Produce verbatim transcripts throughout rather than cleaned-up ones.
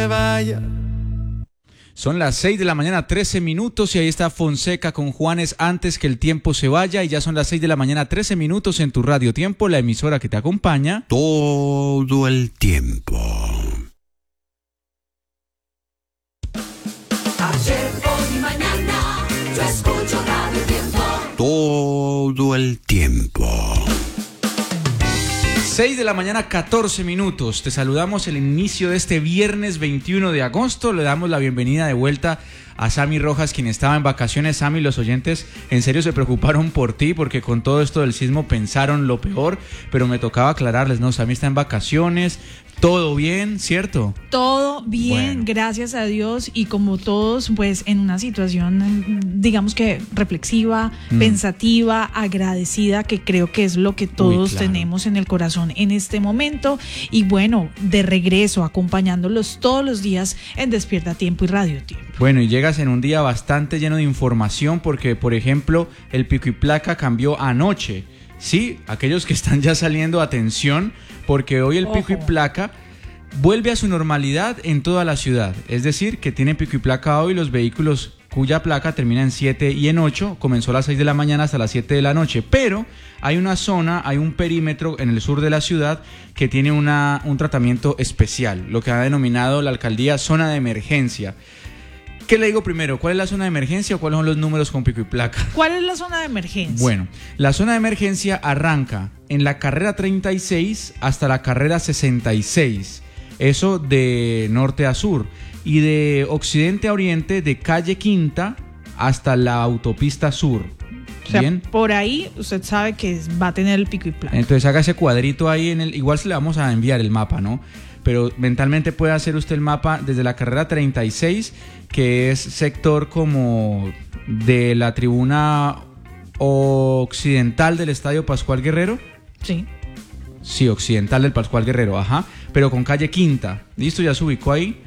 se vaya. Son las seis de la mañana, trece minutos, y ahí está Fonseca con Juanes, Antes que el tiempo se vaya. Y ya son las seis de la mañana, trece minutos en tu Radio Tiempo, la emisora que te acompaña todo el tiempo. Ayer, hoy y mañana, yo escucho Radio Tiempo. Todo el tiempo. seis de la mañana, catorce minutos. Te saludamos el inicio de este viernes veintiuno de agosto. Le damos la bienvenida de vuelta a Sammy Rojas, quien estaba en vacaciones. Sammy, los oyentes en serio se preocuparon por ti, porque con todo esto del sismo pensaron lo peor, pero me tocaba aclararles, no, Sammy está en vacaciones, todo bien, ¿cierto? Todo bien, bueno, gracias a Dios, y como todos, pues en una situación, digamos que reflexiva, mm. pensativa, agradecida, que creo que es lo que todos Uy, claro. tenemos en el corazón en este momento, y bueno, de regreso, acompañándolos todos los días en Despierta Tiempo y Radio Tiempo. Bueno, y llegas en un día bastante lleno de información, porque, por ejemplo, el pico y placa cambió anoche. Sí, aquellos que están ya saliendo, atención, porque hoy el Ojo. pico y placa vuelve a su normalidad en toda la ciudad. Es decir, que tiene pico y placa hoy los vehículos cuya placa termina en siete y en ocho, comenzó a las seis de la mañana hasta las siete de la noche, pero hay una zona, hay un perímetro en el sur de la ciudad que tiene una, un tratamiento especial, lo que ha denominado la alcaldía zona de emergencia. ¿Qué le digo primero? ¿Cuál es la zona de emergencia o cuáles son los números con pico y placa? ¿Cuál es la zona de emergencia? Bueno, la zona de emergencia arranca en la carrera treinta y seis hasta la carrera sesenta y seis. Eso de norte a sur. Y de occidente a oriente, de calle Quinta hasta la autopista sur. O sea, ¿bien? Por ahí usted sabe que va a tener el pico y placa. Entonces haga ese cuadrito ahí en el... Igual se le vamos a enviar el mapa, ¿no? Pero mentalmente puede hacer usted el mapa desde la carrera treinta y seis, que es sector como de la tribuna occidental del Estadio Pascual Guerrero. Sí. Sí, occidental del Pascual Guerrero, ajá. Pero con calle Quinta. Listo, ya se ubicó ahí.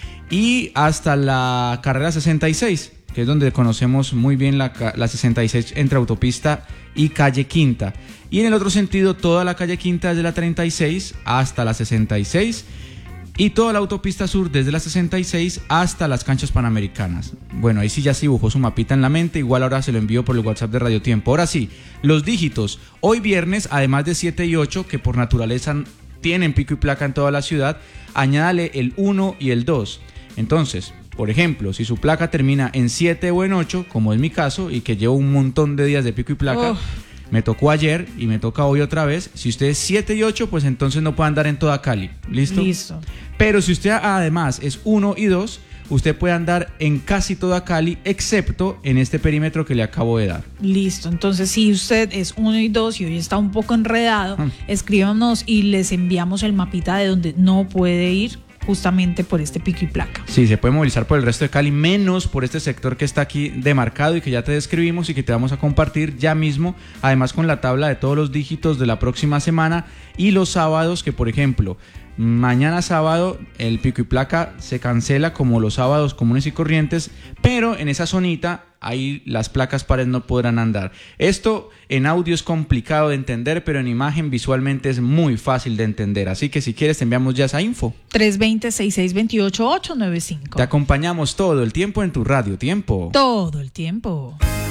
Y hasta la carrera sesenta y seis, que es donde conocemos muy bien la, la sesenta y seis entre autopista y calle Quinta. Y en el otro sentido, toda la calle Quinta desde la treinta y seis hasta la sesenta y seis, y toda la autopista sur desde la sesenta y seis hasta las canchas panamericanas. Bueno, ahí sí ya se dibujó su mapita en la mente, igual ahora se lo envío por el WhatsApp de Radio Tiempo. Ahora sí, los dígitos. Hoy viernes, además de siete y ocho, que por naturaleza tienen pico y placa en toda la ciudad, añádale el uno y el dos. Entonces, por ejemplo, si su placa termina en siete o en ocho, como es mi caso, y que llevo un montón de días de pico y placa, oh. me tocó ayer y me toca hoy otra vez. Si usted es siete y ocho, pues entonces no puede andar en toda Cali. ¿Listo? Listo. Pero si usted además es uno y dos, usted puede andar en casi toda Cali, excepto en este perímetro que le acabo de dar. Listo. Entonces, si usted es uno y dos y hoy está un poco enredado, hmm. escríbanos y les enviamos el mapita de donde no puede ir, justamente por este pico y placa. Sí, se puede movilizar por el resto de Cali, menos por este sector que está aquí demarcado y que ya te describimos y que te vamos a compartir ya mismo, además con la tabla de todos los dígitos de la próxima semana y los sábados, que por ejemplo, mañana sábado el pico y placa se cancela como los sábados comunes y corrientes, pero en esa zonita ahí las placas pares no podrán andar. Esto en audio es complicado de entender, pero en imagen visualmente es muy fácil de entender. Así que si quieres te enviamos ya esa info. tres dos cero, seis seis dos ocho, ocho nueve cinco. Te acompañamos todo el tiempo en tu Radio Tiempo. Todo el tiempo.